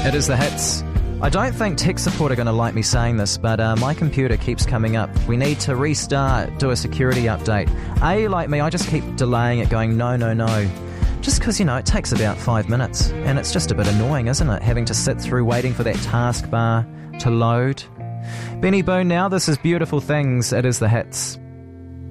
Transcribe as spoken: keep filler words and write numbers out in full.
It is the hits. I don't think tech support are going to like me saying this, but uh, my computer keeps coming up. We need to restart, do a security update. A, like me, I just keep delaying it, going, no, no, no. Just because, you know, it takes about five minutes, and it's just a bit annoying, isn't it? Having to sit through waiting for that taskbar to load. Benny Boone now, this is Beautiful Things. It is the hits.